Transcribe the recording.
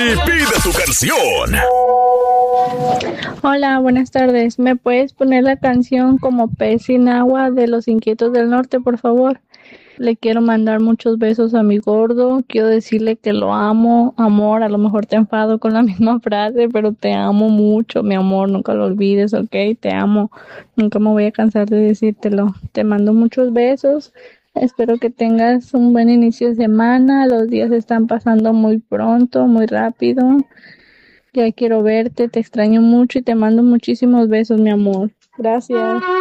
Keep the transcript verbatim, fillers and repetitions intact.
y pide tu canción. Hola, buenas tardes. ¿Me puedes poner la canción Como pez sin agua de Los Inquietos del Norte, por favor? Le quiero mandar muchos besos a mi gordo. Quiero decirle que lo amo. Amor, a lo mejor te enfado con la misma frase, pero te amo mucho, mi amor. Nunca lo olvides, ¿ok? Te amo. Nunca me voy a cansar de decírtelo. Te mando muchos besos. Espero que tengas un buen inicio de semana. Los días están pasando muy pronto, muy rápido. Ya quiero verte, te extraño mucho y te mando muchísimos besos, mi amor. Gracias.